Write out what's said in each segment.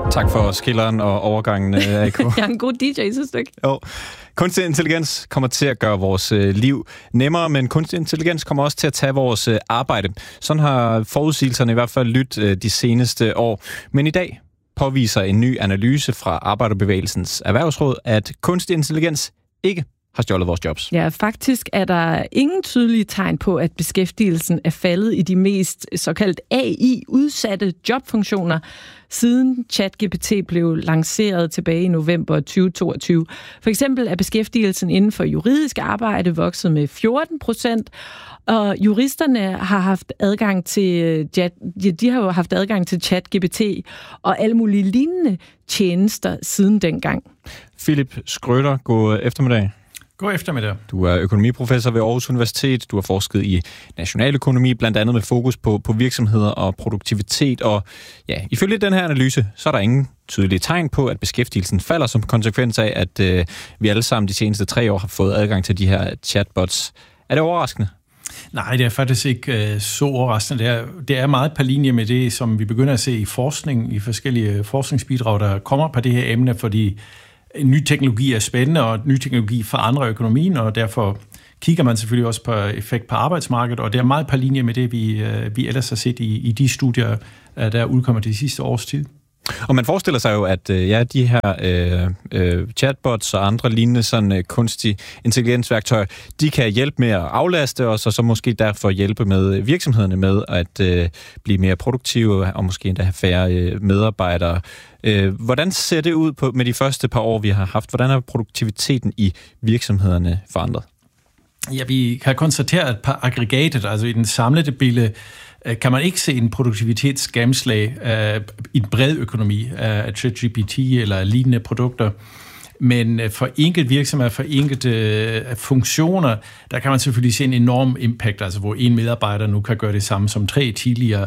Tak for skilleren og overgangen, AK. Jeg er en god DJ, synes du ikke? Jo. Kunstig intelligens kommer til at gøre vores liv nemmere, men kunstig intelligens kommer også til at tage vores arbejde. Sådan har forudsigelserne i hvert fald lyttet de seneste år. Men i dag påviser en ny analyse fra Arbejderbevægelsens Erhvervsråd, at kunstig intelligens ikke har stjålet vores jobs. Ja, faktisk er der ingen tydelige tegn på, at beskæftigelsen er faldet i de mest såkaldt AI-udsatte jobfunktioner, siden ChatGPT blev lanceret tilbage i november 2022. For eksempel er beskæftigelsen inden for juridisk arbejde vokset med 14%, og juristerne har haft adgang til ChatGPT og alle mulige lignende tjenester siden dengang. Philip Schrøder, god eftermiddag. God eftermiddag. Du er økonomiprofessor ved Aarhus Universitet. Du har forsket i nationaløkonomi, blandt andet med fokus på virksomheder og produktivitet. Og ja, ifølge den her analyse, så er der ingen tydelige tegn på, at beskæftigelsen falder som konsekvens af, at vi alle sammen de seneste 3 år har fået adgang til de her chatbots. Er det overraskende? Nej, det er faktisk ikke så overraskende. Det er meget på linje med det, som vi begynder at se i forskning, i forskellige forskningsbidrag, der kommer på det her emne, fordi ny teknologi er spændende, og ny teknologi forandrer økonomien, og derfor kigger man selvfølgelig også på effekt på arbejdsmarkedet, og det er meget på linje med det, vi ellers har set i de studier, der udkommer de sidste års tid. Og man forestiller sig jo, at de her chatbots og andre lignende sådan kunstig intelligensværktøjer, de kan hjælpe med at aflaste os, og så måske derfor hjælpe med virksomhederne med at blive mere produktive, og måske endda have færre medarbejdere. Hvordan ser det ud med de første par år, vi har haft? Hvordan er produktiviteten i virksomhederne forandret? Ja, vi kan konstatere, at på aggregatet, altså i den samlede billede, kan man ikke se en produktivitetsgennemslag i en bred økonomi af ChatGPT eller lignende produkter. Men for enkelte virksomheder, for enkelte funktioner, der kan man selvfølgelig se en enorm impact, altså hvor en medarbejder nu kan gøre det samme som 3 tidligere.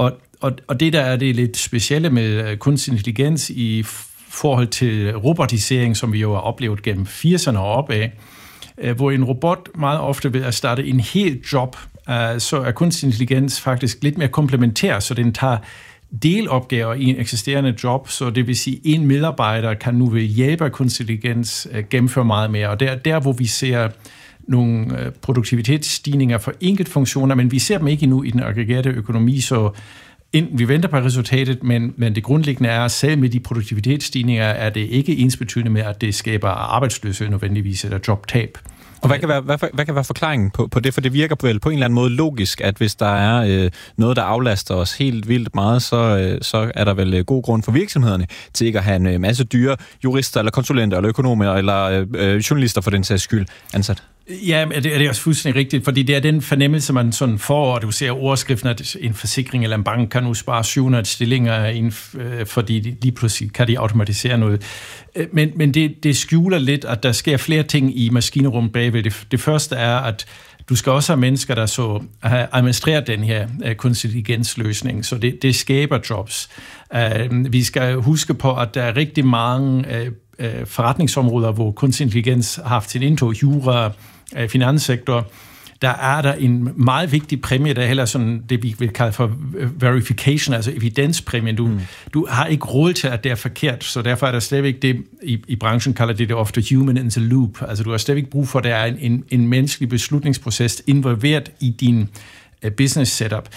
Og det der er det lidt specielle med kunstig intelligens i forhold til robotisering, som vi jo har oplevet gennem 80'erne og opad, hvor en robot meget ofte ved at starte en hel job, så er kunstig intelligens faktisk lidt mere komplementær, så den tager delopgaver i en eksisterende job, så det vil sige, at en medarbejder kan nu ved hjælp af kunstig intelligens gennemføre meget mere. Og der hvor vi ser nogle produktivitetsstigninger for enkelt funktioner, men vi ser dem ikke endnu i den aggregerte økonomi, så vi venter på resultatet, men det grundlæggende er, at selv med de produktivitetsstigninger, er det ikke ensbetydende med, at det skaber arbejdsløshed nødvendigvis eller jobtab. Og hvad kan være forklaringen på det? For det virker vel på en eller anden måde logisk, at hvis der er noget, der aflaster os helt vildt meget, så er der vel god grund for virksomhederne til ikke at have en masse dyre jurister, eller konsulenter, eller økonomer, eller journalister for den sags skyld ansat. Ja, det er også fuldstændig rigtigt, fordi det er den fornemmelse, man sådan får, og du ser overskriften, at en forsikring eller en bank kan nu spare 700 stillinger, fordi lige pludselig kan de automatisere noget. Men det skjuler lidt, at der sker flere ting i maskinrummet bagved. Det første er, at du skal også have mennesker, der så har administreret den her kunstig intelligensløsning, så det skaber jobs. Vi skal huske på, at der er rigtig mange forretningsområder, hvor kunstig intelligens har haft sin indtog, jura, finanssektor. Der er der en meget vigtig præmie, der er heller sådan det, vi vil kalde for verification, altså evidenspræmien. Du har ikke råd til, at det er forkert, så derfor er der stadigvæk det, i branchen kalder det ofte human in the loop. Altså du har stadigvæk brug for, at der er en menneskelig beslutningsproces involveret i din business setup.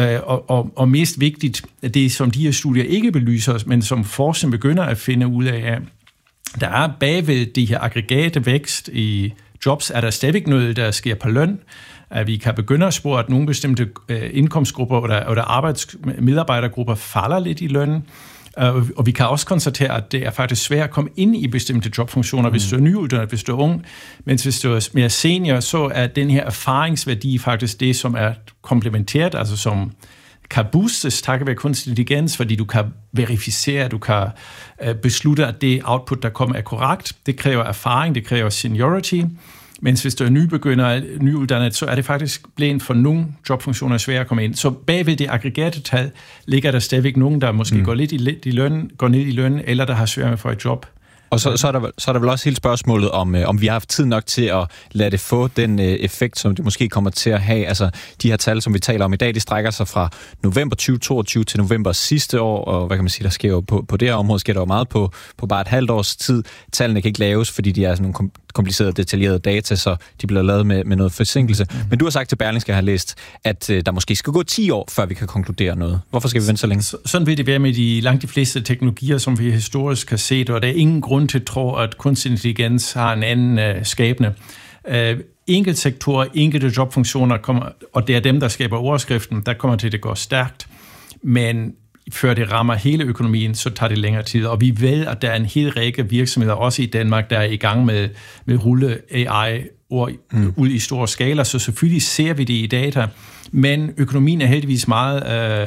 Og mest vigtigt, det som de her studier ikke belyser, men som forskning begynder at finde ud af, der er bagved de her aggregate vækst i jobs, er der stadigvæk noget, der sker på løn. At vi kan begynde at spore, at nogle bestemte indkomstgrupper eller medarbejdergrupper falder lidt i lønnen. Og vi kan også konstatere, at det er faktisk svært at komme ind i bestemte jobfunktioner, hvis du er nyuddannet, hvis du er ung. Men hvis du er mere senior, så er den her erfaringsværdi faktisk det, som er komplementært, altså som kan boostes takket være kunstig intelligens, fordi du kan verificere, du kan beslutte, at det output, der kommer, er korrekt. Det kræver erfaring, det kræver seniority. Mens hvis du er nyuddannet, så er det faktisk blevet for nogle jobfunktioner svært at komme ind. Så bagved det aggregate tal ligger der stadigvæk nogen, der måske går ned i løn, eller der har svært med at få et job Og så er der vel også hele spørgsmålet om vi har haft tid nok til at lade det få den effekt, som det måske kommer til at have. Altså, de her tal, som vi taler om i dag, de strækker sig fra november 2022 til november sidste år, og hvad kan man sige, der sker jo på det her område, sker der jo meget på bare et halvt års tid. Tallene kan ikke laves, fordi de er sådan nogle komplicerede, detaljerede data, så de bliver lavet med noget forsinkelse. Men du har sagt til Berlingske, jeg har læst, at der måske skal gå 10 år, før vi kan konkludere noget. Hvorfor skal vi vente så længe? Sådan vil det være med langt de fleste teknologier, som vi historisk har set, og der er ingen grund til at tro, at kunstig intelligens har en anden skabende. Enkelte sektorer, enkelte jobfunktioner kommer, og det er dem, der skaber overskriften, der kommer til at gå stærkt, men før det rammer hele økonomien, så tager det længere tid. Og vi ved, at der er en hel række virksomheder, også i Danmark, der er i gang med rulle AI ud i store skala, så selvfølgelig ser vi det i data, men økonomien er heldigvis meget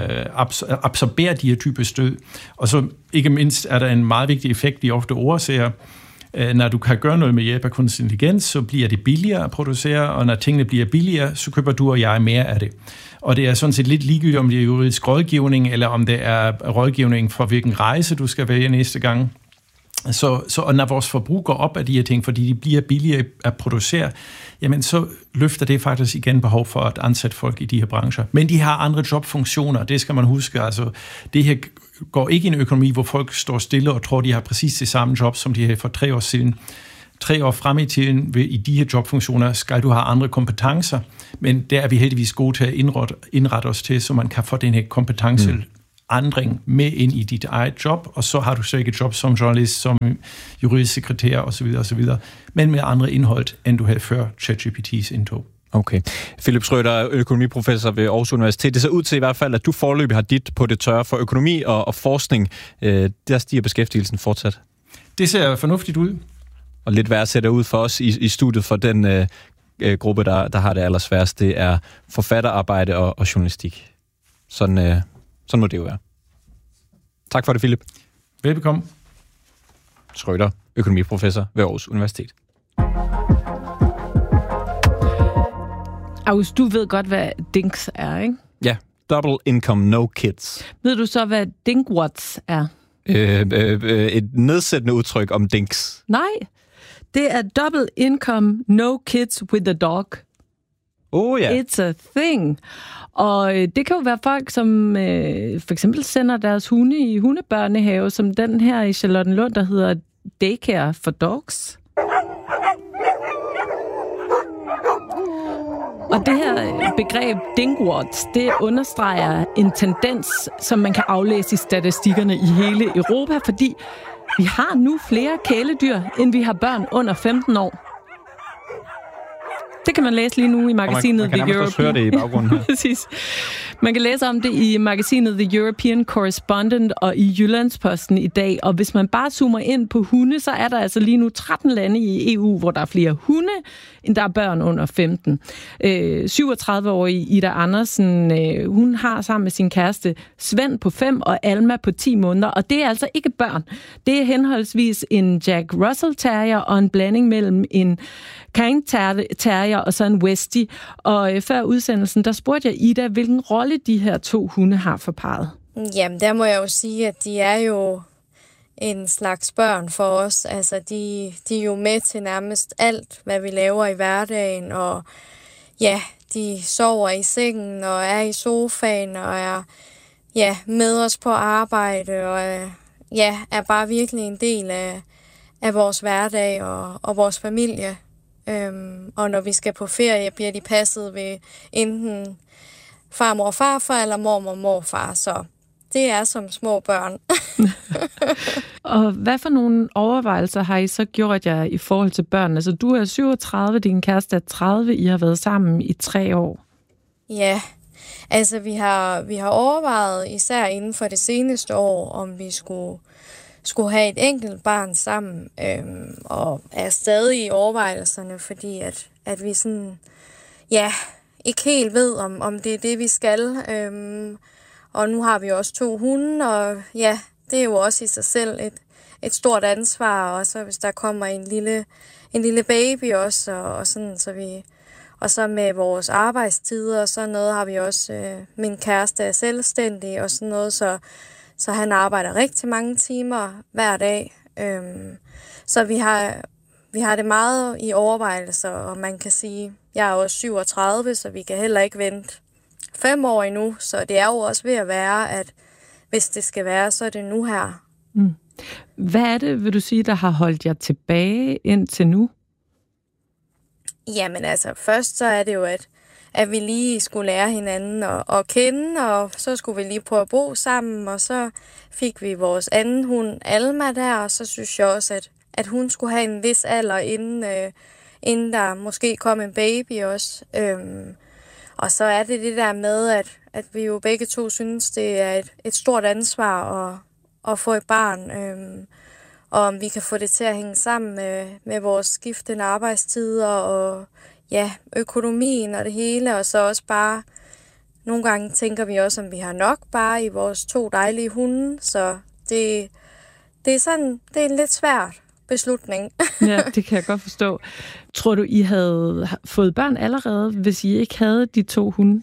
absorberer de her typer stød. Og så ikke mindst er der en meget vigtig effekt, vi ofte overser. Når du kan gøre noget med hjælp af kunstig intelligens, så bliver det billigere at producere, og når tingene bliver billigere, så køber du og jeg mere af det. Og det er sådan set lidt ligegyldigt, om det er juridisk rådgivning, eller om det er rådgivning for, hvilken rejse du skal vælge næste gang. Så når vores forbrug går op af de her ting, fordi de bliver billigere at producere, jamen så løfter det faktisk igen behov for at ansætte folk i de her brancher. Men de har andre jobfunktioner, det skal man huske. Altså, det her går ikke i en økonomi, hvor folk står stille og tror, de har præcis det samme job, som de havde for 3 år siden. 3 år frem i tiden i de her jobfunktioner skal du have andre kompetencer, men der er vi heldigvis gode til at indrette os til, så man kan få den her kompetenceændring med ind i dit eget job, og så har du så ikke et job som journalist, som juridisk sekretær osv., men med andre indhold, end du havde før ChatGPT's indtog. Okay. Philip Schrøder, økonomiprofessor ved Aarhus Universitet. Det ser ud til i hvert fald, at du foreløbig har dit på det tørre for økonomi og forskning. Der stiger beskæftigelsen fortsat. Det ser fornuftigt ud. Og lidt værd ser det ud for os i studiet for den gruppe, der har det allersværest. Det er forfatterarbejde og journalistik. Sådan må det jo være. Tak for det, Philip. Velbekomme. Schrøder, økonomiprofessor ved Aarhus Universitet. August, du ved godt, hvad DINKS er, ikke? Ja, Double Income No Kids. Ved du så, hvad DINKWATS er? Et nedsættende udtryk om DINKS. Nej, det er Double Income No Kids with a Dog. Oh ja. It's a thing. Og det kan jo være folk, som for eksempel sender deres hunde i hundebørnehave, som den her i Charlottenlund, der hedder Daycare for Dogs. Og det her begreb DINKWATS, det understreger en tendens, som man kan aflæse i statistikkerne i hele Europa, fordi vi har nu flere kæledyr, end vi har børn under 15 år. Det kan man læse lige nu i magasinet The European. Man kan høre det i baggrunden her. Præcis. Man kan læse om det i magasinet The European Correspondent og i Jyllandsposten i dag. Og hvis man bare zoomer ind på hunde, så er der altså lige nu 13 lande i EU, hvor der er flere hunde, end der er børn under 15. 37-årige Ida Andersen, hun har sammen med sin kæreste Svend på 5 og Alma på 10 måneder. Og det er altså ikke børn. Det er henholdsvis en Jack Russell Terrier og en blanding mellem en Cairn Terrier og så en Westie. Og før udsendelsen, der spurgte jeg Ida, hvilken rolle de her 2 hunde har for parret. Jamen, der må jeg jo sige, at de er jo en slags børn for os. Altså, de er jo med til nærmest alt, hvad vi laver i hverdagen. Og ja, de sover i sengen og er i sofaen og er med os på arbejde. Og er bare virkelig en del af vores hverdag og vores familie. Og når vi skal på ferie, bliver de passet ved enten farmor og farfar eller mormor og morfar. Så det er som små børn. Og hvad for nogle overvejelser har I så gjort jer i forhold til børn? Altså, du er 37, din kæreste er 30, I har været sammen i 3 år. Ja, altså vi har overvejet, især inden for det seneste år, om vi skulle have et enkelt barn sammen, og er stadig i overvejelserne, fordi at vi sådan, ikke helt ved, om det er det, vi skal. Og nu har vi også 2 hunde, og det er jo også i sig selv et stort ansvar, og så hvis der kommer en lille baby også, og sådan, og så med vores arbejdstider og sådan noget, har vi også, min kæreste er selvstændig og sådan noget, så han arbejder rigtig mange timer hver dag, Så vi har det meget i overvejelser, og man kan sige, jeg er også 37, så vi kan heller ikke vente 5 år endnu, så det er jo også ved at være, at hvis det skal være, så er det nu her. Mm. Hvad er det, vil du sige, der har holdt jer tilbage indtil nu? Jamen altså, først så er det jo, at vi lige skulle lære hinanden at kende, og så skulle vi lige prøve at bo sammen, og så fik vi vores anden hund, Alma, der, og så synes jeg også, at hun skulle have en vis alder, inden der måske kom en baby også. Og så er det der med, at vi jo begge to synes, det er et stort ansvar at få et barn, og om vi kan få det til at hænge sammen med vores skiftende arbejdstider og ja, økonomien og det hele, og så også bare nogle gange tænker vi også, om vi har nok bare i vores 2 dejlige hunde, så det er en lidt svært beslutning. Ja, det kan jeg godt forstå. Tror du, I havde fået børn allerede, hvis I ikke havde de 2 hunde?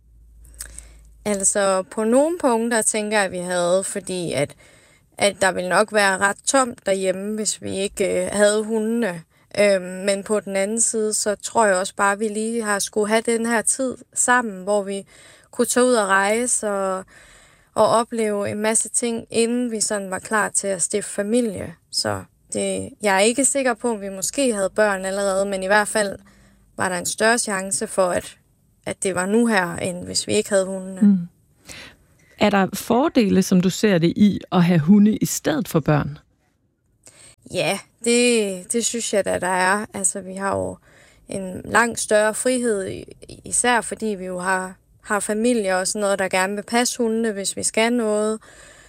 Altså, på nogle punkter tænker jeg, at vi havde, fordi at der ville nok være ret tomt derhjemme, hvis vi ikke havde hundene. Men på den anden side, så tror jeg også bare, at vi lige har skulle have den her tid sammen, hvor vi kunne tage ud og rejse og opleve en masse ting, inden vi sådan var klar til at stifte familie. Så jeg er ikke sikker på, at vi måske havde børn allerede, men i hvert fald var der en større chance for, at det var nu her, end hvis vi ikke havde hundene. Mm. Er der fordele, som du ser det i, at have hunde i stedet for børn? Ja, det synes jeg, at der er. Altså, vi har jo en langt større frihed, især fordi vi jo har familie og sådan noget, der gerne vil passe hundene, hvis vi skal noget.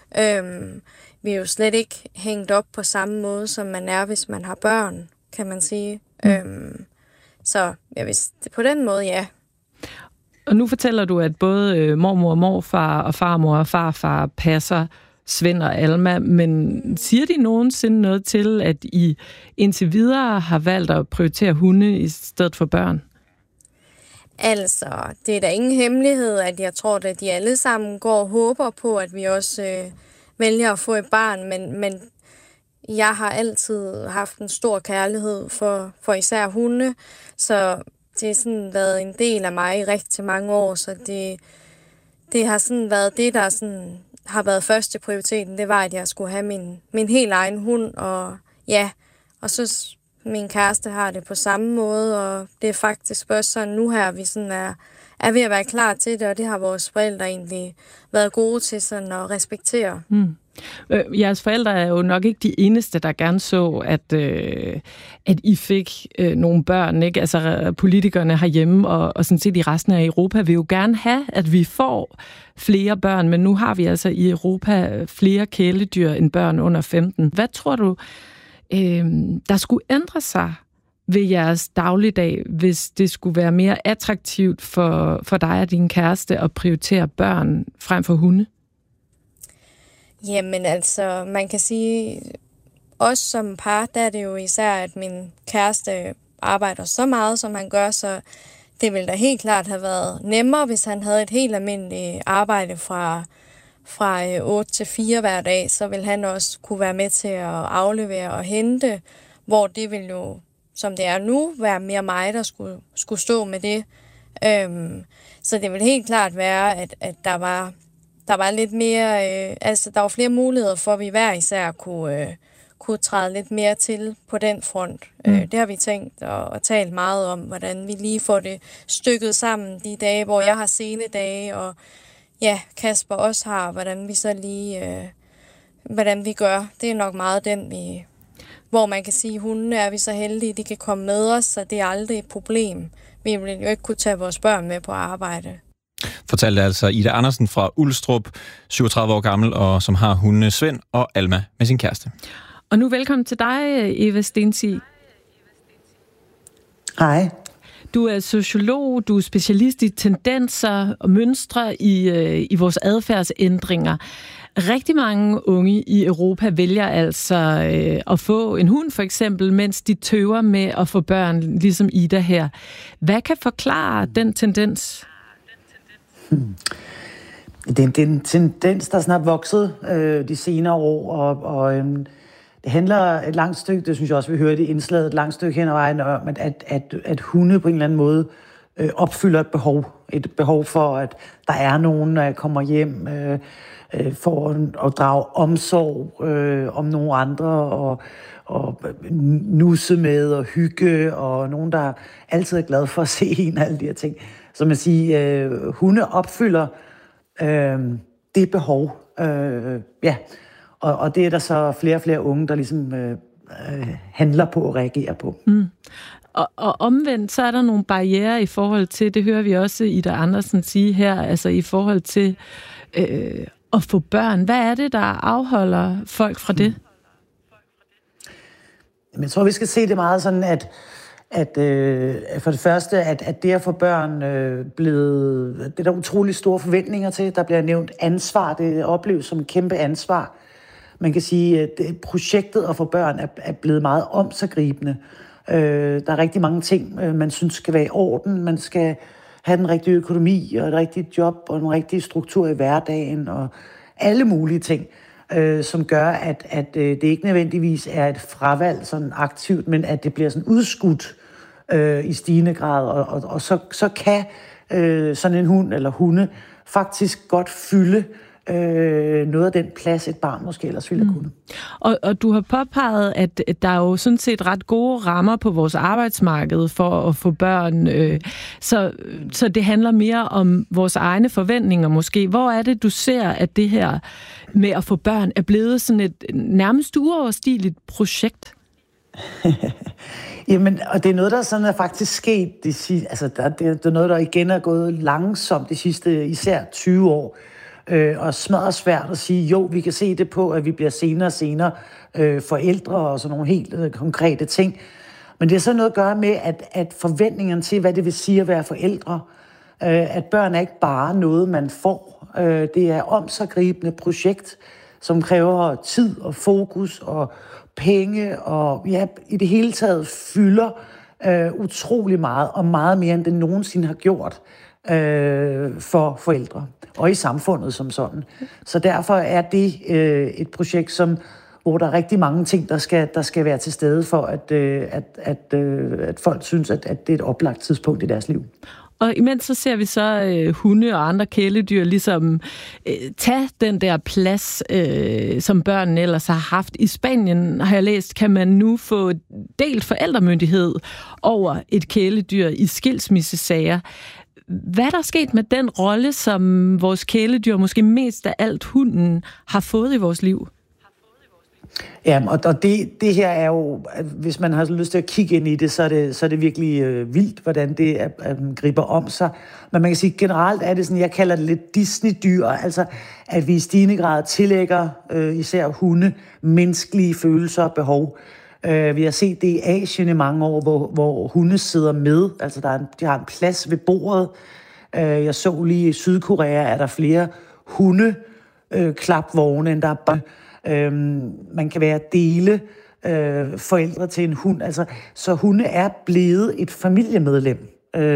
Vi er jo slet ikke hængt op på samme måde, som man er, hvis man har børn, kan man sige. Så ja, hvis det på den måde, ja. Og nu fortæller du, at både mormor og morfar og farmor og farfar passer Svend og Alma, men siger de nogensinde noget til, at I indtil videre har valgt at prioritere hunde i stedet for børn? Altså, det er da ingen hemmelighed, at jeg tror, at de alle sammen går og håber på, at vi også vælger at få et barn, men jeg har altid haft en stor kærlighed for især hunde, så det har sådan været en del af mig i rigtig mange år, så det har sådan været det, der sådan har været første prioriteten, det var, at jeg skulle have min helt egen hund, og ja, og så min kæreste har det på samme måde, og det er faktisk også sådan nu her, vi sådan er ved at være klar til det, og det har vores forældre egentlig været gode til sådan at respektere. Mm. Jeres forældre er jo nok ikke de eneste, der gerne så, at I fik nogle børn, ikke? Altså politikerne herhjemme og sådan set i resten af Europa vil jo gerne have, at vi får flere børn, men nu har vi altså i Europa flere kæledyr end børn under 15. Hvad tror du, der skulle ændre sig ved jeres dagligdag, hvis det skulle være mere attraktivt for dig og din kæreste at prioritere børn frem for hunde? Jamen altså, man kan sige, også som par, der er det jo især, at min kæreste arbejder så meget, som han gør, så det ville da helt klart have været nemmere, hvis han havde et helt almindeligt arbejde fra 8 til 4 hver dag, så vil han også kunne være med til at aflevere og hente, hvor det vil jo, som det er nu, være mere mig, der skulle stå med det. Så det vil helt klart være, at der var lidt mere, altså der var flere muligheder for, at vi hver især kunne træde lidt mere til på den front. Det har vi tænkt og talt meget om, hvordan vi lige får det stykket sammen de dage, hvor jeg har sene dage, og ja, Kasper også har, hvordan vi så lige, hvordan vi gør. Det er nok meget den, hvor man kan sige, hundene er vi så heldige, de kan komme med os, så det er aldrig et problem. Vi vil jo ikke kunne tage vores børn med på arbejde. Fortalte altså Ida Andersen fra Ulstrup, 37 år gammel, og som har hundene Svend og Alma med sin kæreste. Og nu velkommen til dig, Eva Stensig. Hej. Du er sociolog, du er specialist i tendenser og mønstre i vores adfærdsændringer. Rigtig mange unge i Europa vælger altså at få en hund for eksempel, mens de tøver med at få børn, ligesom Ida her. Hvad kan forklare den tendens? Det er en tendens, der snart vokset de senere år, og Det handler et langt stykke, det synes jeg også, vi hørte i indslaget, et langt stykke hen ad vejen om, at hunde på en eller anden måde opfylder et behov. Et behov for, at der er nogen, der kommer hjem for at drage omsorg om nogle andre, og nusse med og hygge, og nogen, der altid er glad for at se en af alle de her ting. Så man siger, hunde opfylder det behov. Og det er der så flere og flere unge, der ligesom handler på og reagerer på. Mm. Og omvendt, så er der nogle barrierer i forhold til, det hører vi også Ida Andersen sige her, altså i forhold til at få børn. Hvad er det, der afholder folk fra det? Jeg tror, vi skal se det meget sådan, at for det første, at det at få børn det er der utrolig store forventninger til. Der bliver nævnt ansvar, det opleves som et kæmpe ansvar. Man kan sige, at projektet at få børn er blevet meget omsiggribende. Der er rigtig mange ting, man synes skal være i orden. Man skal have den rigtige økonomi og et rigtigt job og en rigtig struktur i hverdagen og alle mulige ting, som gør, at det ikke nødvendigvis er et fravalg sådan aktivt, men at det bliver sådan udskudt i stigende grad. Og så kan sådan en hund eller hunde faktisk godt fylde noget af den plads, et barn måske ellers ville kunne. Og du har påpeget, at der er jo sådan set ret gode rammer på vores arbejdsmarked for at få børn. Så det handler mere om vores egne forventninger måske. Hvor er det, du ser, at det her med at få børn er blevet sådan et nærmest uoverstigeligt projekt? Jamen, og det er noget, der sådan er faktisk sket. Det er noget, der igen er gået langsomt de sidste især 20 år. Og smadret svært at sige, jo, vi kan se det på, at vi bliver senere og senere forældre og sådan nogle helt konkrete ting. Men det er så noget at gøre med, at forventningerne til, hvad det vil sige at være forældre, at børn er ikke bare noget, man får. Det er omsiggribende projekt, som kræver tid og fokus og penge og i det hele taget fylder utrolig meget og meget mere, end det nogensinde har gjort for forældre og i samfundet som sådan. Så derfor er det et projekt, hvor der er rigtig mange ting, der skal være til stede for, at folk synes, at det er et oplagt tidspunkt i deres liv. Og imens så ser vi så hunde og andre kæledyr ligesom tage den der plads, som børnene ellers har haft. I Spanien, har jeg læst, kan man nu få delt forældremyndighed over et kæledyr i skilsmissesager. Hvad er der sket med den rolle, som vores kæledyr, måske mest af alt hunden, har fået i vores liv? Ja, og det her er jo, hvis man har lyst til at kigge ind i det, så er det virkelig vildt, hvordan det griber om sig. Men man kan sige, generelt er det sådan, jeg kalder det lidt Disney-dyr, altså at vi i stigende grad tillægger især hunde menneskelige følelser og behov. Vi har set det i Asien i mange år, hvor hunde sidder med, altså de har en plads ved bordet. Jeg så lige i Sydkorea, er der flere hundeklapvogne, end der er man kan være dele forældre til en hund. Altså, så hunde er blevet et familiemedlem.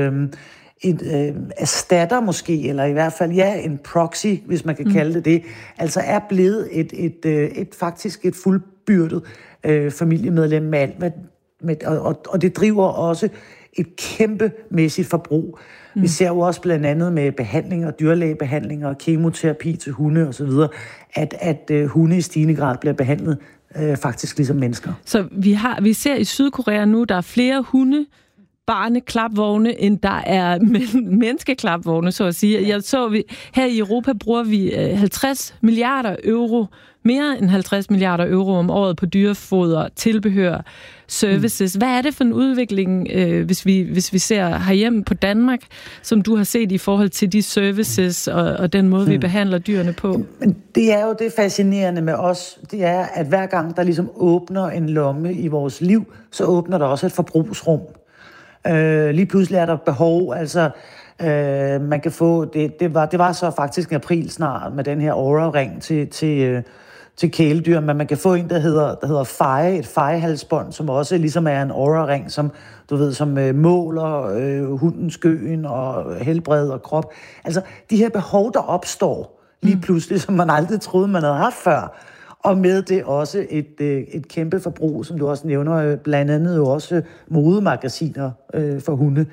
Erstatter måske, eller i hvert fald en proxy, hvis man kan kalde det. Altså er blevet faktisk et fuldbyrdet familiemedlem med alt. Og det driver også et kæmpemæssigt forbrug. Vi ser jo også blandt andet med behandlinger, dyrlægebehandlinger og kemoterapi til hunde osv., at hunde i stigende grad bliver behandlet faktisk ligesom mennesker. Så vi ser i Sydkorea nu, der er flere hunde, barneklapvogne, end der er menneskeklapvogne, så at sige. Jeg så, her i Europa bruger vi 50 milliarder euro, mere end 50 milliarder euro om året på dyrefoder, tilbehør, services. Hvad er det for en udvikling, hvis vi ser herhjemme på Danmark, som du har set i forhold til de services og den måde, vi behandler dyrene på? Men det er jo det fascinerende med os, det er, at hver gang der ligesom åbner en lomme i vores liv, så åbner der også et forbrugsrum. Lige pludselig er der behov, altså man kan få, det var så faktisk en april snart med den her Oura-ring til kæledyr, men man kan få en, der hedder feje, et fejehalsbånd, som også ligesom er en Oura-ring, som du ved, som måler hundens gøen og helbred og krop. Altså de her behov, der opstår lige pludselig, som man aldrig troede, man havde haft før. Og med det også et kæmpe forbrug, som du også nævner, blandt andet jo også modemagasiner for hunde.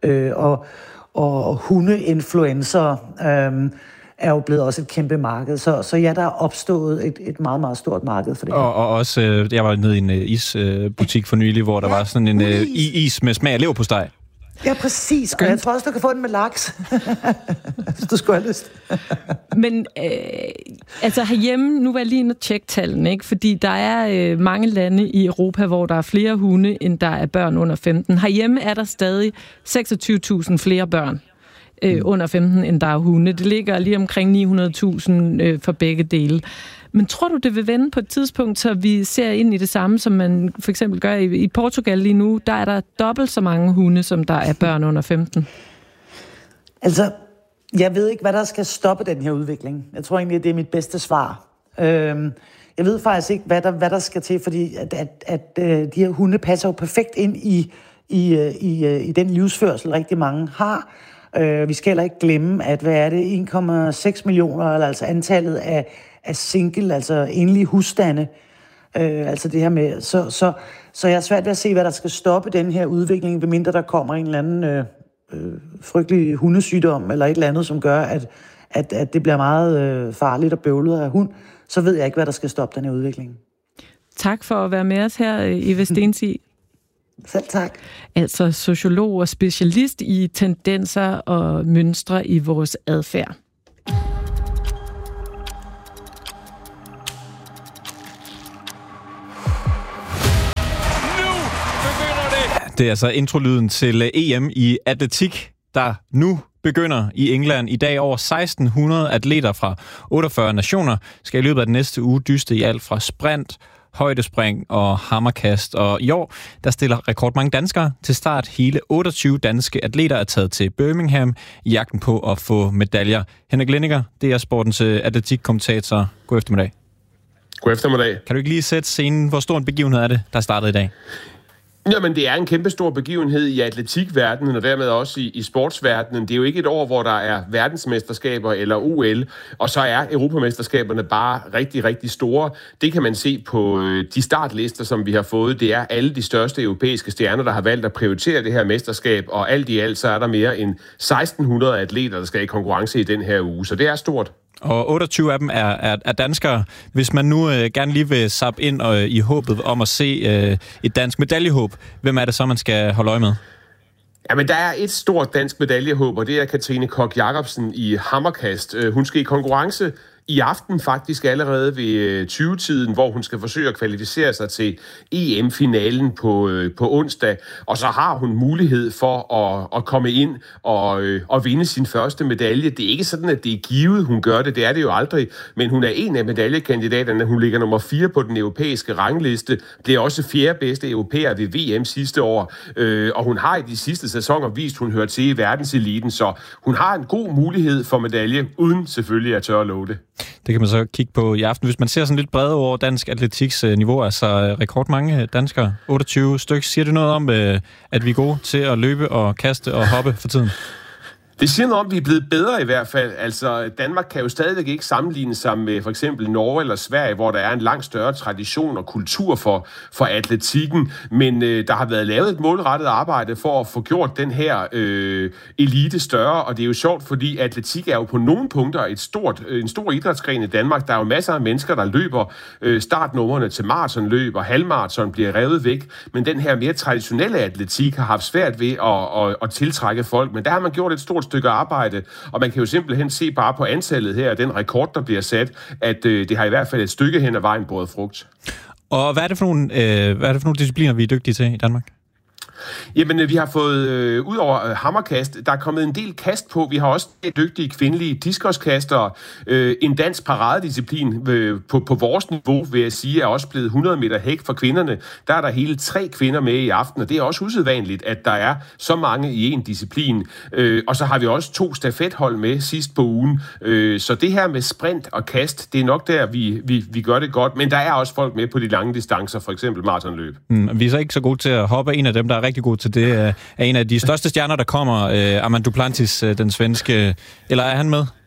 Og hundeinfluencer er jo blevet også et kæmpe marked. Så ja, der er opstået et meget, meget stort marked for det her. Og også, jeg var nede i en isbutik for nylig, hvor der var sådan en is med smag af leverpostej. Ja, præcis. Og jeg tror også, du kan få den med laks, hvis du skulle have lyst. Men altså herhjemme, nu var jeg lige inde og tjekke tallene, ikke? Fordi der er mange lande i Europa, hvor der er flere hunde, end der er børn under 15. Herhjemme er der stadig 26.000 flere børn under 15, end der er hunde. Det ligger lige omkring 900.000 for begge dele. Men tror du, det vil vende på et tidspunkt, så vi ser ind i det samme, som man for eksempel gør i Portugal lige nu? Der er der dobbelt så mange hunde, som der er børn under 15. Altså, jeg ved ikke, hvad der skal stoppe den her udvikling. Jeg tror egentlig, at det er mit bedste svar. Jeg ved faktisk ikke, hvad der skal til, fordi at de her hunde passer jo perfekt ind i den livsførsel, rigtig mange har. Vi skal heller ikke glemme, at 1,6 millioner, altså antallet af single, altså enlige husstande. Altså det her med, så jeg er svært ved at se, hvad der skal stoppe den her udvikling, medmindre der kommer en eller anden frygtelig hundesygdom, eller et eller andet, som gør, at det bliver meget farligt og bøvlet af hund. Så ved jeg ikke, hvad der skal stoppe den her udvikling. Tak for at være med os her, Eva Stensig. Selv tak. Altså sociolog og specialist i tendenser og mønstre i vores adfærd. Det er altså introlyden til EM i atletik, der nu begynder i England. I dag over 1600 atleter fra 48 nationer skal i løbet af den næste uge dyste i alt fra sprint, højdespring og hammerkast. Og i år, der stiller rekordmange danskere til start. Hele 28 danske atleter er taget til Birmingham i jagten på at få medaljer. Henrik Lenniger, det er sportens atletikkommentator. God eftermiddag. God eftermiddag. Kan du ikke lige sætte scenen? Hvor stor en begivenhed er det, der startede i dag? Jamen, det er en kæmpe stor begivenhed i atletikverdenen, og dermed også i sportsverdenen. Det er jo ikke et år, hvor der er verdensmesterskaber eller OL, og så er europamesterskaberne bare rigtig, rigtig store. Det kan man se på de startlister, som vi har fået. Det er alle de største europæiske stjerner, der har valgt at prioritere det her mesterskab, og alt i alt så er der mere end 1600 atleter, der skal i konkurrence i den her uge, så det er stort. Og 28 af dem er danskere. Hvis man nu gerne lige vil zappe ind i håbet om at se et dansk medaljehåb, hvem er det så, man skal holde øje med? Jamen, der er et stort dansk medaljehåb, og det er Katrine Koch Jacobsen i hammerkast. Hun skal i konkurrence i aften faktisk allerede ved 20-tiden, hvor hun skal forsøge at kvalificere sig til EM-finalen på onsdag. Og så har hun mulighed for at komme ind og vinde sin første medalje. Det er ikke sådan, at det er givet, hun gør det. Det er det jo aldrig. Men hun er en af medaljekandidaterne. Hun ligger nummer 4 på den europæiske rangliste. Blev også 4. bedste europæer ved VM sidste år. Og hun har i de sidste sæsoner vist, hun hører til i verdenseliten. Så hun har en god mulighed for medalje, uden selvfølgelig at tørre at love det. Det kan man så kigge på i aften. Hvis man ser sådan lidt bredere over dansk atletiks niveau, altså rekordmange danskere, 28 stykker, siger det noget om, at vi er gode til at løbe og kaste og hoppe for tiden? Det siger noget om, at vi er blevet bedre i hvert fald. Altså, Danmark kan jo stadigvæk ikke sammenligne sig med for eksempel Norge eller Sverige, hvor der er en langt større tradition og kultur for atletikken. Men der har været lavet et målrettet arbejde for at få gjort den her elite større. Og det er jo sjovt, fordi atletik er jo på nogle punkter en stor idrætsgren i Danmark. Der er jo masser af mennesker, der løber startnumrene til maratonløb, og halvmaraton bliver revet væk. Men den her mere traditionelle atletik har haft svært ved at tiltrække folk. Men der har man gjort et stort stykke arbejde, og man kan jo simpelthen se bare på antallet her, den rekord, der bliver sat, at det har i hvert fald et stykke hen ad vejen båret frugt. Og hvad er det for nogle discipliner, vi er dygtige til i Danmark? Jamen, vi har fået, ud over hammerkast, der er kommet en del kast på. Vi har også dygtige kvindelige diskoskastere. En dansk paradedisciplin på vores niveau, vil jeg sige, er også blevet 100 meter hæk for kvinderne. Der er der hele 3 kvinder med i aften, og det er også usædvanligt, at der er så mange i en disciplin. Og så har vi også 2 stafethold med sidst på ugen. Så det her med sprint og kast, det er nok der, vi gør det godt. Men der er også folk med på de lange distancer, for eksempel maratonløb. Vi er så ikke så gode til at hoppe. En af dem, der er rigtig god til det, er en af de største stjerner, der kommer, Armand Duplantis, den svenske. Eller er han med?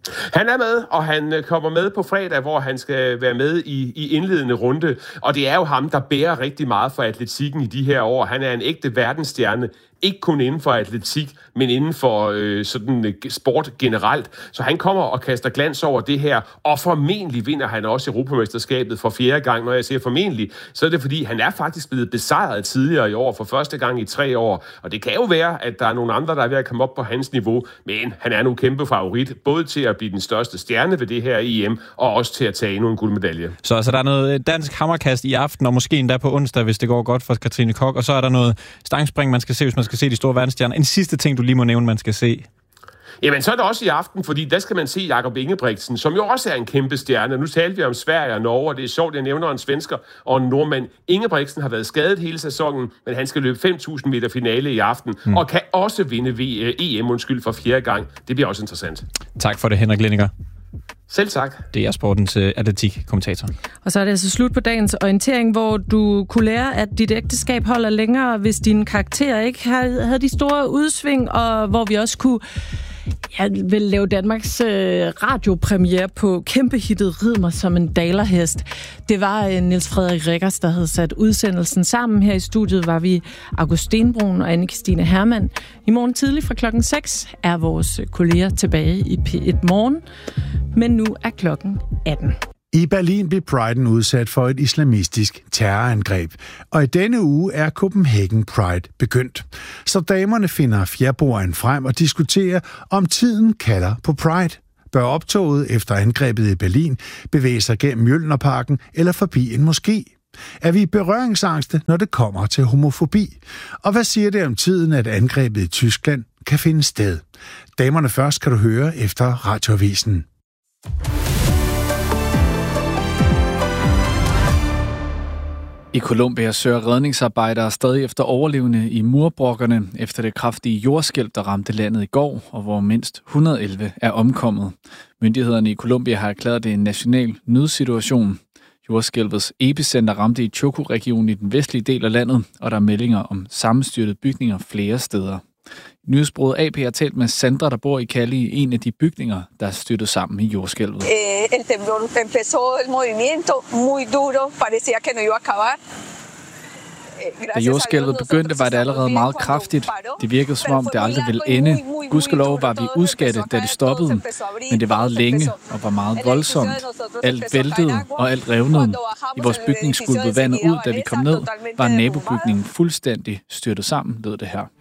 Han er med, og han kommer med på fredag, hvor han skal være med i indledende runde. Og det er jo ham, der bærer rigtig meget for atletikken i de her år. Han er en ægte verdensstjerne. Ikke kun inden for atletik, men inden for sådan sport generelt. Så han kommer og kaster glans over det her, og formentlig vinder han også Europamesterskabet for 4. gang. Når jeg siger formentlig, så er det fordi, han er faktisk blevet besejret tidligere i år for første gang i 3 år. Og det kan jo være, at der er nogle andre, der er ved at komme op på hans niveau, men han er nu kæmpe favorit, både til at blive den største stjerne ved det her EM, og også til at tage endnu en guldmedalje. Så altså, der er noget dansk hammerkast i aften, og måske endda på onsdag, hvis det går godt for Katrine Koch, og så er der noget stangspring, man skal se, hvis man skal se de store verdensstjerner. En sidste ting, du lige må nævne, man skal se. Jamen, så er det også i aften, fordi der skal man se Jakob Ingebrigtsen, som jo også er en kæmpe stjerne. Nu talte vi om Sverige og Norge, og det er sjovt, jeg nævner en svensker og en nordmand. Ingebrigtsen har været skadet hele sæsonen, men han skal løbe 5.000 meter finale i aften, og kan også vinde EM for 4. gang. Det bliver også interessant. Tak for det, Henrik Lindinger. Selv tak. Det er sportens atletik-kommentator. Og så er det altså slut på dagens orientering, hvor du kunne lære, at dit ægteskab holder længere, hvis dine karakterer ikke havde de store udsving, og hvor vi også kunne vil lave Danmarks radiopremiere på kæmpehittet Rid mig som en dalerhest. Det var Niels Frederik Rikkers, der havde sat udsendelsen sammen. Her i studiet var vi August Stenbrun og Anne-Kristine Hermann. I morgen tidlig fra klokken 6 er vores kolleger tilbage i P1 Morgen. Men nu er klokken 18. I Berlin blev Priden udsat for et islamistisk terrorangreb, og i denne uge er Copenhagen Pride begyndt. Så damerne finder fjerboren frem og diskuterer, om tiden kalder på Pride. Bør optoget efter angrebet i Berlin bevæge sig gennem Mjølnerparken eller forbi en moské? Er vi berøringsangste, når det kommer til homofobi? Og hvad siger det om tiden, at angrebet i Tyskland kan finde sted? Damerne først kan du høre efter Radioavisen. I Colombia søger redningsarbejdere stadig efter overlevende i murbrokkerne efter det kraftige jordskælv, der ramte landet i går, og hvor mindst 111 er omkommet. Myndighederne i Colombia har erklæret det en national nødsituation. Jordskælvets epicenter ramte i Choco-regionen i den vestlige del af landet, og der er meldinger om sammenstyrtede bygninger flere steder. Nyhedsbureauet AP har talt med Sandra, der bor i Cali, i en af de bygninger, der er styrtet sammen i jordskælvet. El temblor empezó el movimiento muy duro, parecía que no iba a acabar. Da jordskælvet begyndte, var det allerede meget kraftigt. Det virkede som om, det aldrig ville ende. Gudskelov var vi udskatte, da det stoppede, men det varede længe og var meget voldsomt. Alt væltede og alt revnede. I vores bygning skvulpede vandet ud, da vi kom ned, var nabobygningen fuldstændig styrtet sammen, lød det her.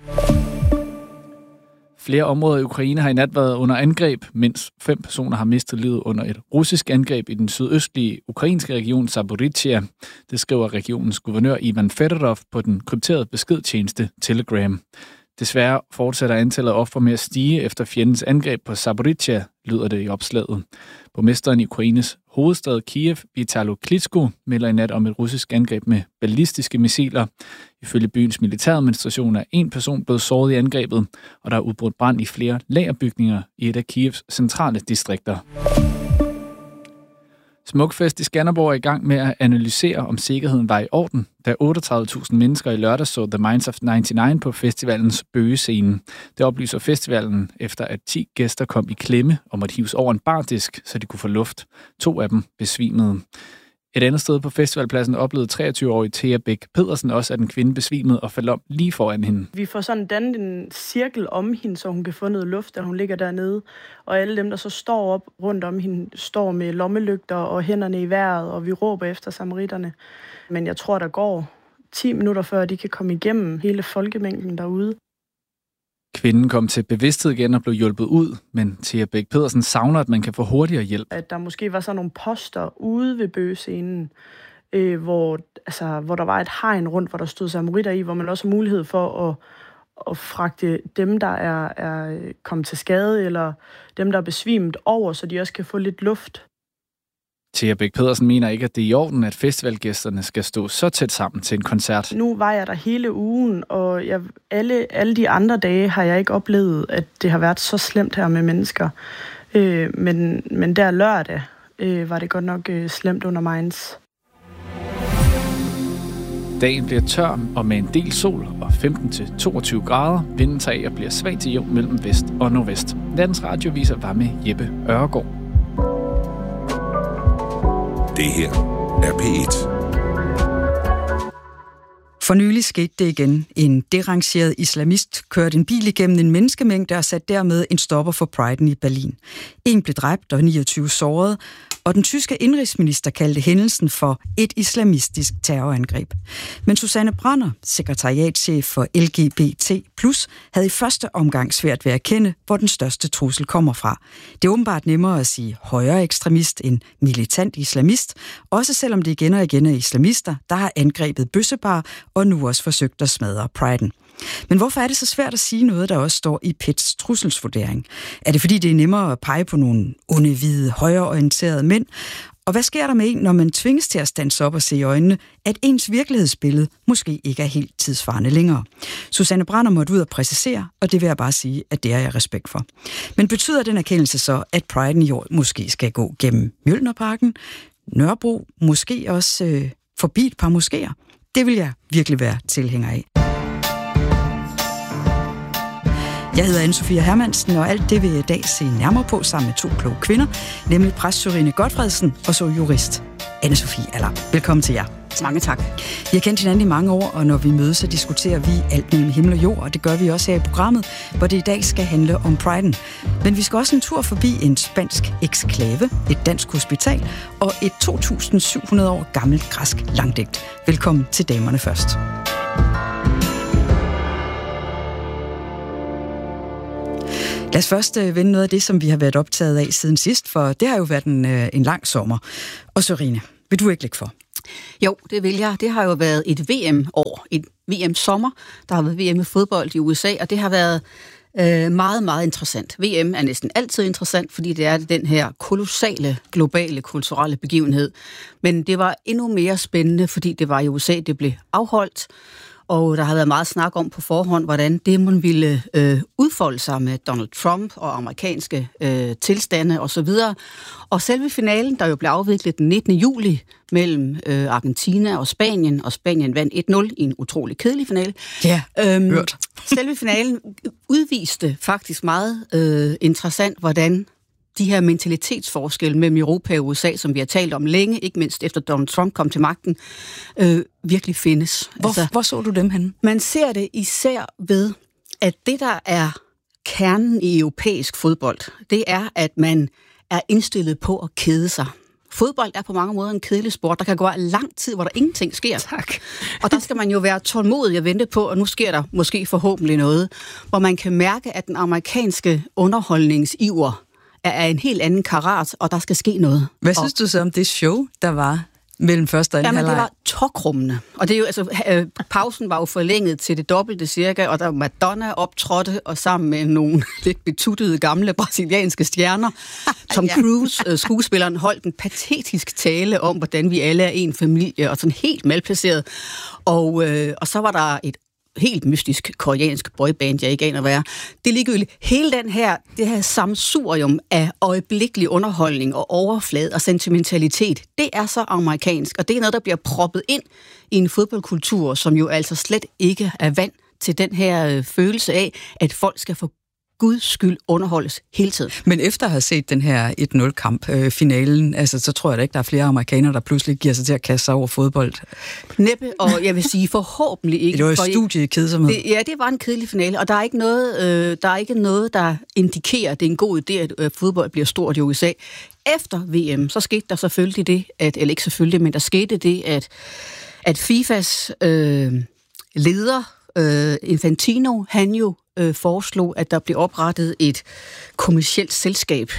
Flere områder i Ukraine har i nat været under angreb, mens 5 personer har mistet livet under et russisk angreb i den sydøstlige ukrainske region Zaporizhzhia. Det skriver regionens guvernør Ivan Fedorov på den krypterede beskedtjeneste Telegram. Desværre fortsætter antallet af ofre med at stige efter fjendens angreb på Zaporizhzhia, lyder det i opslaget. Borgmesteren i Ukraines hovedstad Kiev, Vitalo Klitschko, melder i nat om et russisk angreb med ballistiske missiler. Ifølge byens militæradministration er 1 person blevet såret i angrebet, og der er udbrudt brand i flere lagerbygninger i et af Kievs centrale distrikter. Smukfest i Skanderborg er i gang med at analysere, om sikkerheden var i orden, da 38.000 mennesker i lørdag så The Minds of 99 på festivalens bøgescene. Det oplyser festivalen, efter at 10 gæster kom i klemme og måtte hives over en bardisk, så de kunne få luft. 2 af dem besvimede. Et andet sted på festivalpladsen oplevede 23-årige Thea Bæk Pedersen også, at en kvinde besvimede og faldt om lige foran hende. Vi får sådan dannet en cirkel om hende, så hun kan få noget luft, da hun ligger dernede. Og alle dem, der så står op rundt om hende, står med lommelygter og hænderne i vejret, og vi råber efter samaritterne. Men jeg tror, der går 10 minutter, før de kan komme igennem hele folkemængden derude. Kvinden kom til bevidsthed igen og blev hjulpet ud, men Thea Bæk Pedersen savner, at man kan få hurtigere hjælp. At der måske var sådan nogle poster ude ved bøgescenen, hvor der var et hegn rundt, hvor der stod samaritter i, hvor man også har mulighed for at fragte dem, der er kommet til skade, eller dem, der er besvimet over, så de også kan få lidt luft. Thea Bæk Pedersen mener ikke, at det er i orden, at festivalgæsterne skal stå så tæt sammen til en koncert. Nu var jeg der hele ugen, og alle de andre dage har jeg ikke oplevet, at det har været så slemt her med mennesker. Men der lørdag var det godt nok slemt under Mainz. Dagen bliver tør og med en del sol og 15-22 grader. Vinden tager og bliver svag til jævn mellem vest og nordvest. Landets radioviser var med Jeppe Ørgaard. Det her er P1. For nylig skete det igen. En derangeret islamist kørte en bil igennem en menneskemængde og satte dermed en stopper for Priden i Berlin. En blev dræbt og 29 såret, og den tyske indrigsminister kaldte hændelsen for et islamistisk terrorangreb. Men Susanne Branner, sekretariatschef for LGBT+, havde i første omgang svært ved at erkende, hvor den største trussel kommer fra. Det er åbenbart nemmere at sige højere ekstremist end militant islamist, også selvom det igen og igen er islamister, der har angrebet bøssebar og nu også forsøgt at smadre Priden. Men hvorfor er det så svært at sige noget, der også står i PET's trusselsvurdering? Er det fordi, det er nemmere at pege på nogle onde, hvide, højreorienterede mænd? Og hvad sker der med en, når man tvinges til at standse op og se i øjnene, at ens virkelighedsbillede måske ikke er helt tidsvarende længere? Susanne Branner måtte ud og præcisere, og det vil jeg bare sige, at det er jeg respekt for. Men betyder den erkendelse så, at Priden i år måske skal gå gennem Mjølnerparken, Nørrebro, måske også forbi et par moskéer? Det vil jeg virkelig være tilhænger af. Jeg hedder Anne-Sophie Hermansen, og alt det vil jeg i dag se nærmere på sammen med 2 kloge kvinder, nemlig præst Sørine Gotfredsen og så jurist Anne-Sophie Aller. Velkommen til jer. Mange tak. Vi har kendt hinanden i mange år, og når vi mødes, så diskuterer vi alt mellem himmel og jord, og det gør vi også her i programmet, hvor det i dag skal handle om Priden. Men vi skal også en tur forbi en spansk eksklave, et dansk hospital og et 2.700 år gammelt græsk langdigt. Velkommen til Damerne først. Lad os først vende noget af det, som vi har været optaget af siden sidst, for det har jo været en lang sommer. Og Sørine, vil du ikke lægge for? Jo, det vil jeg. Det har jo været et VM-år, et VM-sommer. Der har været VM i fodbold i USA, og det har været meget, meget interessant. VM er næsten altid interessant, fordi det er den her kolossale, globale, kulturelle begivenhed. Men det var endnu mere spændende, fordi det var i USA, det blev afholdt. Og der har været meget snak om på forhånd, hvordan det man ville udfolde sig med Donald Trump og amerikanske tilstande osv. Og selve finalen, der jo blev afviklet den 19. juli mellem Argentina og Spanien vandt 1-0 i en utrolig kedelig finale. Ja, hørt. Selve finalen udviste faktisk meget interessant, hvordan de her mentalitetsforskelle mellem Europa og USA, som vi har talt om længe, ikke mindst efter Donald Trump kom til magten, virkelig findes. Hvor så du dem henne? Man ser det især ved, at det, der er kernen i europæisk fodbold, det er, at man er indstillet på at kede sig. Fodbold er på mange måder en kedelig sport. Der kan gå lang tid, hvor der ingenting sker. Tak. Og der skal man jo være tålmodig og vente på, og nu sker der måske forhåbentlig noget, hvor man kan mærke, at den amerikanske underholdningsiver er en helt anden karat, og der skal ske noget. Hvad synes du så om det show, der var mellem første og anden halvleg? Det var tokrummende. Og det er jo, altså, pausen var jo forlænget til det dobbelte cirka, og der Madonna optrådte, og sammen med nogle lidt betuttede gamle brasilianske stjerner, Tom Cruise, skuespilleren, holdt en patetisk tale om, hvordan vi alle er en familie, og sådan helt malplaceret. Og så var der et helt mystisk koreansk boyband, jeg ikke aner hvad er. Det er ligegyldigt. Hele det her sammensurium af øjeblikkelig underholdning og overflade og sentimentalitet, det er så amerikansk, og det er noget, der bliver proppet ind i en fodboldkultur, som jo altså slet ikke er vant til den her følelse af, at folk skal få Guds skyld underholdes hele tiden. Men efter at have set den her 1-0-kamp, finalen, altså, så tror jeg da ikke, der er flere amerikanere, der pludselig giver sig til at kaste sig over fodbold. Næppe, og jeg vil sige forhåbentlig ikke. Det var et studie i kedsomhed. Det var en kedelig finale, og der er ikke noget, der indikerer, at det er en god idé, at fodbold bliver stort i USA. Efter VM, så skete der selvfølgelig det, eller ikke selvfølgelig, men der skete det, at FIFAs leder, Infantino, han jo foreslog, at der blev oprettet et kommercielt selskab,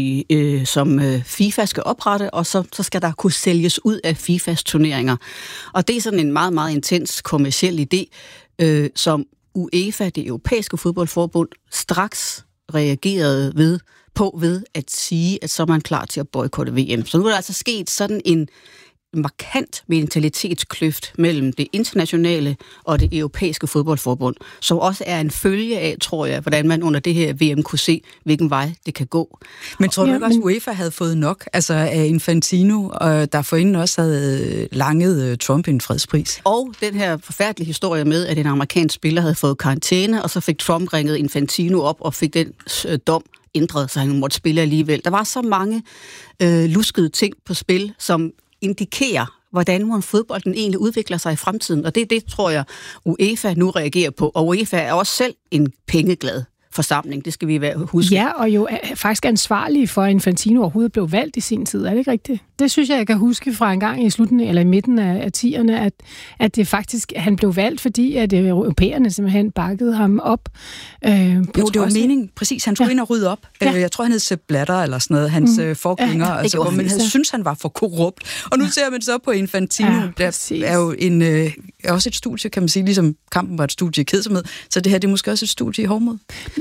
som FIFA skal oprette, og så skal der kunne sælges ud af FIFAs turneringer. Og det er sådan en meget, meget intens kommerciel idé, som UEFA, det europæiske fodboldforbund, straks reagerede ved at sige, at så er man klar til at boykotte VM. Så nu er der altså sket sådan markant mentalitetskløft mellem det internationale og det europæiske fodboldforbund, som også er en følge af, tror jeg, hvordan man under det her VM kunne se, hvilken vej det kan gå. Men tror du ikke også, UEFA havde fået nok af Infantino, og der forinden også havde langet Trump en fredspris? Og den her forfærdelige historie med, at en amerikansk spiller havde fået karantæne, og så fik Trump ringet Infantino op og fik den dom ændret, så han måtte spille alligevel. Der var så mange luskede ting på spil, som indikerer, hvordan fodbolden egentlig udvikler sig i fremtiden. Og det tror jeg, UEFA nu reagerer på. Og UEFA er også selv en pengeglad forsamling, det skal vi huske. Ja, og jo er faktisk ansvarlig for, at Infantino overhovedet blev valgt i sin tid. Er det ikke rigtigt? Det synes jeg kan huske fra en gang i slutningen eller i midten af 10'erne, at det faktisk, han blev valgt, fordi at europæerne simpelthen bakkede ham op. Jo, det var meningen. Præcis, han skulle ind og rydde op. Ja. Jeg tror, han hed Sepp Blatter eller sådan noget, hans forgænger, hvor man havde syntes, han var for korrupt. Og nu ser man så på Infantino, der er jo også et studie, kan man sige, ligesom kampen var et studie i kedsomhed, så det her det er måske også et studie i hårdmod.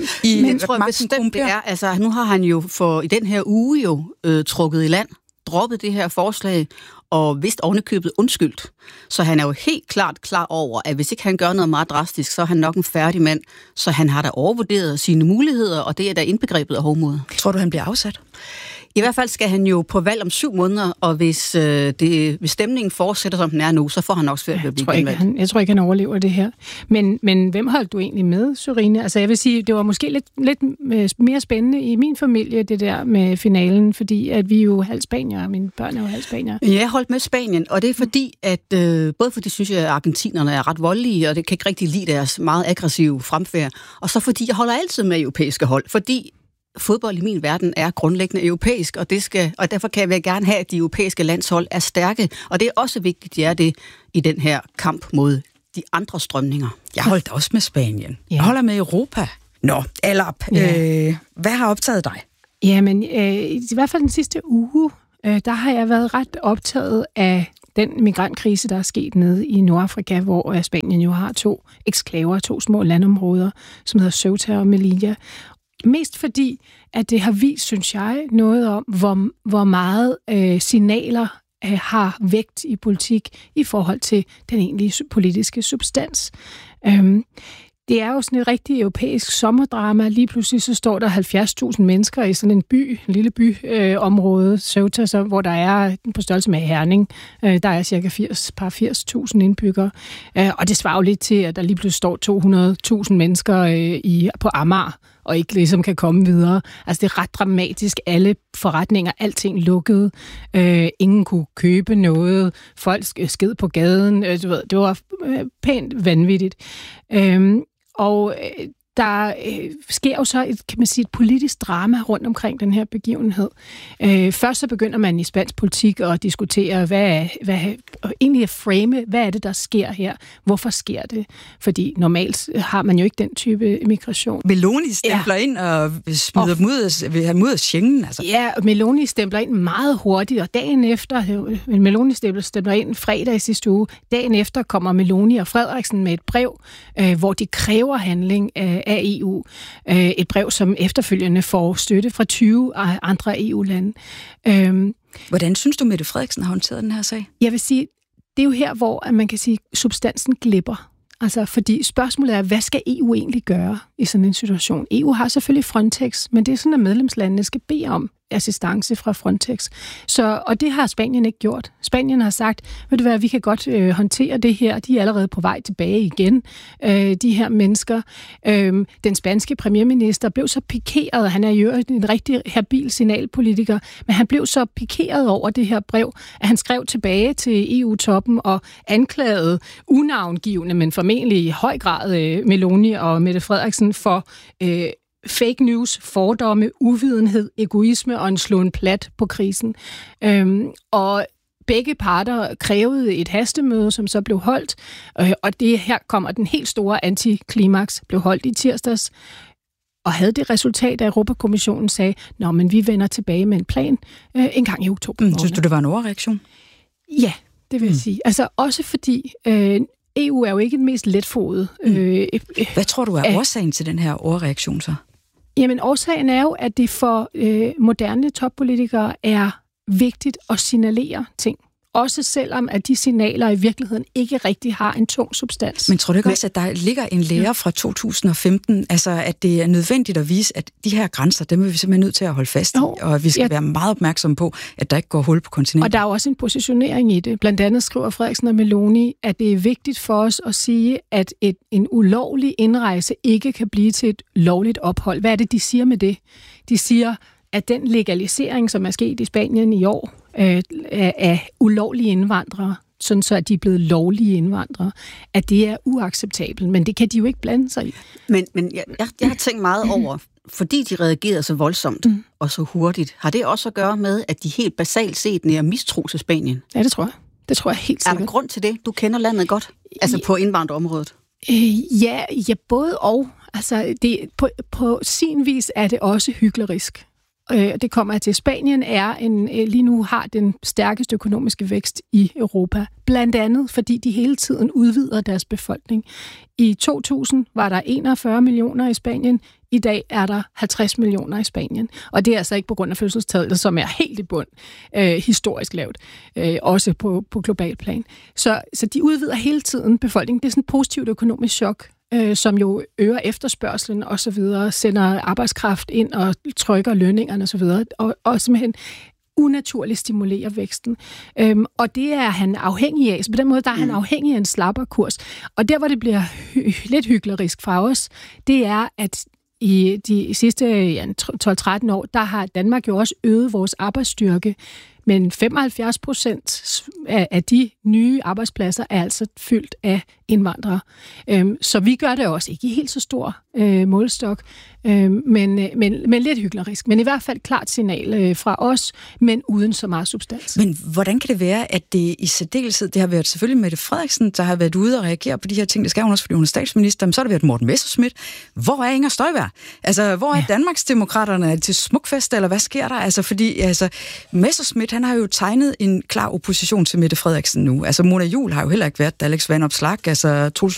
Men tror jeg bestemt, det er. Altså, nu har han jo i den her uge trukket i land, droppet det her forslag, og vist ovenikøbet undskyldt. Så han er jo helt klart klar over, at hvis ikke han gør noget meget drastisk, så er han nok en færdig mand. Så han har da overvurderet sine muligheder, og det er da indbegrebet af hovmod. Tror du, han bliver afsat? I hvert fald skal han jo på valg om 7 måneder, og hvis stemningen fortsætter, som den er nu, så får han nok svært ved at blive genvalgt. Jeg tror ikke, han overlever det her. Men hvem holdt du egentlig med, Sørine? Altså jeg vil sige, det var måske lidt mere spændende i min familie, det der med finalen, fordi at vi er jo halv spanier, og mine børn er jo halv spanier. Ja, jeg holdt med Spanien, og det er fordi, at både fordi synes jeg, at argentinerne er ret voldelige, og det kan ikke rigtig lide deres meget aggressive fremfærd, og så fordi jeg holder altid med europæiske hold, fordi fodbold i min verden er grundlæggende europæisk, og derfor kan jeg gerne have, at de europæiske landshold er stærke, og det er også vigtigt, at de er det i den her kamp mod de andre strømninger. Jeg holdt også med Spanien. Jeg holder med Europa. Nå, Alap, hvad har optaget dig? Jamen, i hvert fald den sidste uge, der har jeg været ret optaget af den migrantkrise, der er sket nede i Nordafrika, hvor Spanien jo har 2 eksklaver, 2 små landområder, som hedder Ceuta og Melilla. Mest fordi, at det har vist, synes jeg, noget om, hvor meget signaler har vægt i politik i forhold til den egentlige politiske substans. Det er jo sådan et rigtig europæisk sommerdrama. Lige pludselig så står der 70.000 mennesker i sådan en lille byområde, Ceuta, hvor der er på størrelse med Herning. Der er cirka 80.000 indbyggere. Og det svarer jo lidt til, at der lige pludselig står 200.000 mennesker på Amager, og ikke ligesom kan komme videre. Altså det er ret dramatisk. Alle forretninger, alting lukkede. Ingen kunne købe noget. Folk sked på gaden. Det var pænt vanvittigt. Og der sker jo så et politisk drama rundt omkring den her begivenhed. Først så begynder man i spansk politik at diskutere, egentlig at frame, hvad er det, der sker her? Hvorfor sker det? Fordi normalt har man jo ikke den type migration. Meloni stempler ind og smider dem ud af Schengen. Altså. Ja, Meloni stempler ind meget hurtigt, og dagen efter, Meloni stempler ind fredag i sidste uge, dagen efter kommer Meloni og Frederiksen med et brev, hvor de kræver handling af EU. Et brev, som efterfølgende får støtte fra 20 andre EU-lande. Hvordan synes du, Mette Frederiksen har håndteret den her sag? Jeg vil sige, det er jo her, hvor man kan sige, substansen glipper. Altså, fordi spørgsmålet er, hvad skal EU egentlig gøre i sådan en situation? EU har selvfølgelig Frontex, men det er sådan, at medlemslandene skal bede om assistance fra Frontex. Og det har Spanien ikke gjort. Spanien har sagt, ved du hvad, vi kan godt håndtere det her. De er allerede på vej tilbage igen, de her mennesker. Den spanske premierminister blev så pikeret, han er jo en rigtig habil signalpolitiker, men han blev så pikeret over det her brev, at han skrev tilbage til EU-toppen og anklagede unavngivende, men formentlig i høj grad Meloni og Mette Frederiksen for fake news, fordomme, uvidenhed, egoisme og en slåen plat på krisen. Og begge parter krævede et hastemøde, som så blev holdt, og det her kommer den helt store antiklimaks, blev holdt i tirsdags, og havde det resultat, at Europakommissionen sagde, men vi vender tilbage med en plan en gang i oktober. Synes du, det var en overreaktion? Ja, det vil jeg sige. Altså også fordi EU er jo ikke den mest letfodede. Hvad tror du er årsagen til den her overreaktion så? Jamen, årsagen er jo, at det for moderne toppolitikere er vigtigt at signalere ting. Også selvom at de signaler i virkeligheden ikke rigtig har en tung substans. Men tror du ikke også, at der ligger en lære fra 2015, altså at det er nødvendigt at vise, at de her grænser, dem er vi simpelthen nødt til at holde fast i, og at vi skal være meget opmærksomme på, at der ikke går hul på kontinentet. Og der er også en positionering i det. Blandt andet skriver Frederiksen og Meloni, at det er vigtigt for os at sige, at en ulovlig indrejse ikke kan blive til et lovligt ophold. Hvad er det, de siger med det? De siger, at den legalisering, som er sket i Spanien i år, af ulovlige indvandrere, sådan så at de er blevet lovlige indvandrere, at det er uacceptabelt. Men det kan de jo ikke blande sig i. Men jeg har tænkt meget over, fordi de reagerede så voldsomt og så hurtigt, har det også at gøre med, at de helt basalt set nærer mistro til Spanien? Ja, det tror jeg. Det tror jeg helt sikkert. Er der grund til det? Du kender landet godt, altså på indvandrerområdet. Ja, både og. Altså, på sin vis er det også hyklerisk. Det kommer jeg til. Spanien lige nu har den stærkeste økonomiske vækst i Europa. Blandt andet, fordi de hele tiden udvider deres befolkning. I 2000 var der 41 millioner i Spanien. I dag er der 50 millioner i Spanien. Og det er altså ikke på grund af fødselstallet, som er helt i bund, historisk lavt. Også på global plan. Så de udvider hele tiden befolkningen. Det er sådan et positivt økonomisk chok, som jo øger efterspørgselen og så videre, sender arbejdskraft ind og trykker lønningerne og så videre, og simpelthen unaturligt stimulerer væksten. Og det er han afhængig af. Så på den måde, der er han afhængig af en slapperkurs. Og der, hvor det bliver lidt hyklerisk fra os, det er, at i de sidste 12-13 år, der har Danmark jo også øget vores arbejdsstyrke, men 75% af de nye arbejdspladser er altså fyldt af indvandrere. Så vi gør det også ikke i helt så stor målestok, men lidt hyklerisk. Men i hvert fald klart signal fra os, men uden så meget substans. Men hvordan kan det være, at det i særdeleshed, det har været selvfølgelig Mette Frederiksen, der har været ude og reagere på de her ting, det skal hun også, fordi hun er statsminister, men så har det været Morten Messerschmidt. Hvor er Inger Støjberg? Altså, hvor er Danmarksdemokraterne? Er det til smukfest, eller hvad sker der? Altså, fordi Messerschmidt, han har jo tegnet en klar opposition til Mette Frederiksen nu. Altså, Mona Juul har jo heller ikke været Alex Vanopslagh. Altså, Troels